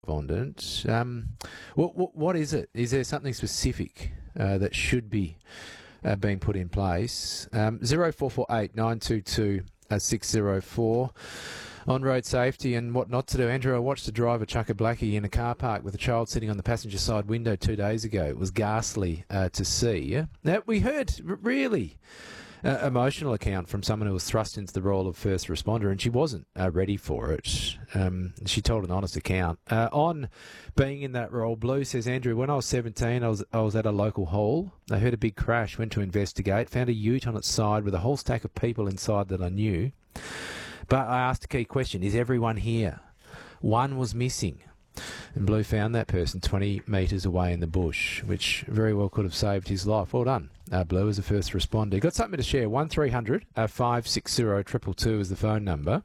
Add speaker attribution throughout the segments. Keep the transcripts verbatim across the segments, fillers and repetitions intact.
Speaker 1: correspondent. Um, what, what, what is it? Is there something specific uh, that should be uh, being put in place? Um, zero four four eight nine two two six zero four on road safety and what not to do. Andrew, I watched a driver chuck a blackie in a car park with a child sitting on the passenger side window two days ago. It was ghastly uh, to see. Now, we heard really uh, emotional account from someone who was thrust into the role of first responder, and she wasn't uh, ready for it. Um, she told an honest account. Uh, on being in that role, Blue says, Andrew, when I was seventeen, I was, I was at a local hall. I heard a big crash, went to investigate, found a ute on its side with a whole stack of people inside that I knew. But I asked a key question, is everyone here? One was missing. And Blue found that person twenty metres away in the bush, which very well could have saved his life. Well done, uh, Blue, as a first responder. Got something to share. one three hundred five six zero two two two is the phone number.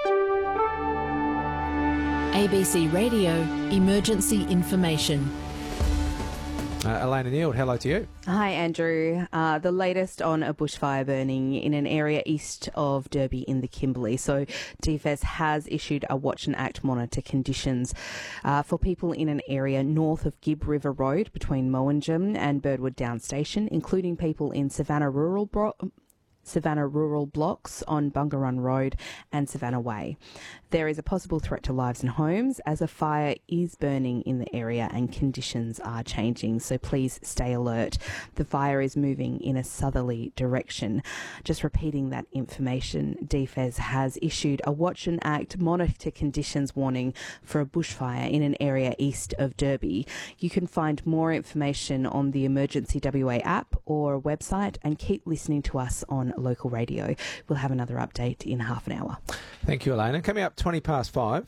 Speaker 2: A B C Radio Emergency Information.
Speaker 1: Uh, Elena Neild, hello to you.
Speaker 3: Hi, Andrew. Uh, the latest on a bushfire burning in an area east of Derby in the Kimberley. So D F E S has issued a watch and act monitor conditions uh, for people in an area north of Gibb River Road between Mowanjum and Birdwood Down Station, including people in Savannah Rural Bro- Savannah rural blocks on Bungarun Road and Savannah Way. There is a possible threat to lives and homes as a fire is burning in the area and conditions are changing, so please stay alert. The fire is moving in a southerly direction. Just repeating that information, D F E S has issued a watch and act monitor conditions warning for a bushfire in an area east of Derby. You can find more information on the Emergency W A app or website, and keep listening to us on local radio. We'll have another update in half an hour.
Speaker 1: Thank you, Elena. Coming up twenty past five.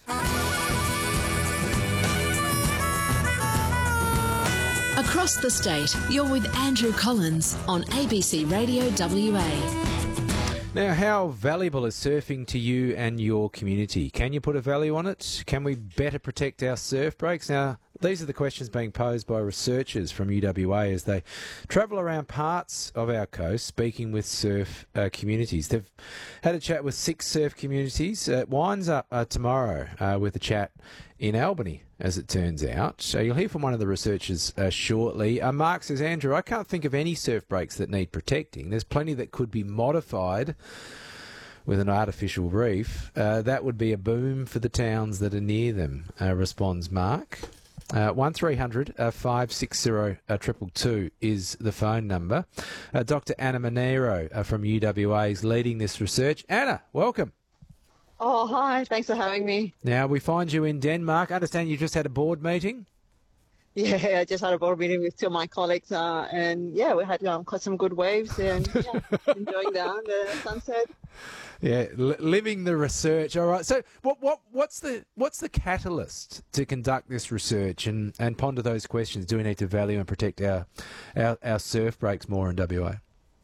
Speaker 2: Across the state, you're with Andrew Collins on A B C Radio W A.
Speaker 1: Now, how valuable is surfing to you and your community? Can you put a value on it? Can we better protect our surf breaks? Now, these are the questions being posed by researchers from U W A as they travel around parts of our coast speaking with surf uh, communities. They've had a chat with six surf communities. Uh, it winds up uh, tomorrow uh, with a chat in Albany, as it turns out. So you'll hear from one of the researchers uh, shortly. Uh, Mark says, Andrew, I can't think of any surf breaks that need protecting. There's plenty that could be modified with an artificial reef. Uh, that would be a boom for the towns that are near them, uh, responds Mark. Uh, one three hundred five six zero two two two is the phone number. Uh, Doctor Anna Monero uh, from U W A is leading this research. Anna, welcome.
Speaker 4: Oh, hi. Thanks for having me.
Speaker 1: Now, we find you in Denmark. I understand you just had a board meeting?
Speaker 4: Yeah, I just had a board meeting with two of my colleagues, uh, and yeah, we had um, caught some good waves and yeah, enjoying the, the sunset.
Speaker 1: Yeah, li- living the research. All right. So, what what what's the what's the catalyst to conduct this research and, and ponder those questions? Do we need to value and protect our our, our surf breaks more in W A?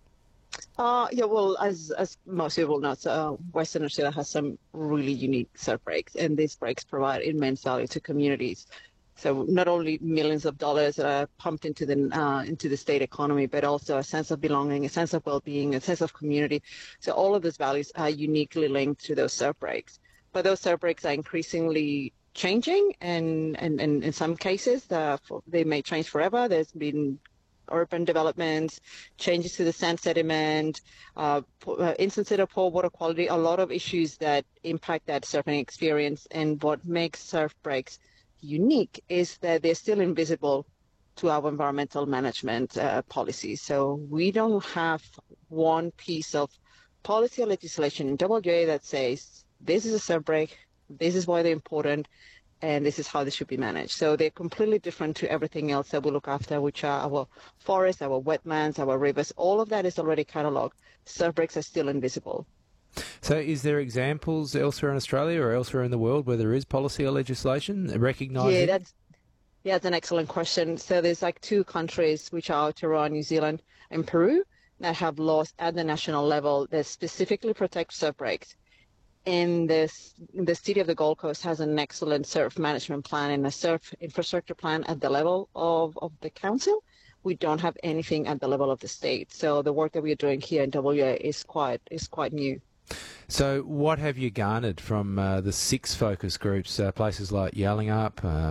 Speaker 4: Uh, yeah, well, as as most people know, uh, Western Australia has some really unique surf breaks, and these breaks provide immense value to communities. So not only millions of dollars that are pumped into the uh, into the state economy, but also a sense of belonging, a sense of well-being, a sense of community. So all of those values are uniquely linked to those surf breaks. But those surf breaks are increasingly changing, and, and, and in some cases, the, they may change forever. There's been urban developments, changes to the sand sediment, uh, instances of poor water quality, a lot of issues that impact that surfing experience. And what makes surf breaks unique is that they're still invisible to our environmental management uh, policies. So we don't have one piece of policy or legislation in W A that says this is a surf break, this is why they're important, and this is how they should be managed. So they're completely different to everything else that we look after, which are our forests, our wetlands, our rivers. All of that is already catalogued. Surf breaks are still invisible.
Speaker 1: So is there examples elsewhere in Australia or elsewhere in the world where there is policy or legislation recognising?
Speaker 4: Yeah, that's, yeah, that's an excellent question. So there's like two countries, which are Aotearoa, New Zealand and Peru, that have laws at the national level that specifically protect surf breaks. And this, the city of the Gold Coast has an excellent surf management plan and a surf infrastructure plan at the level of, of the council. We don't have anything at the level of the state. So the work that we are doing here in W A is quite is quite new.
Speaker 1: So what have you garnered from uh, the six focus groups, uh, places like Yallingup, uh,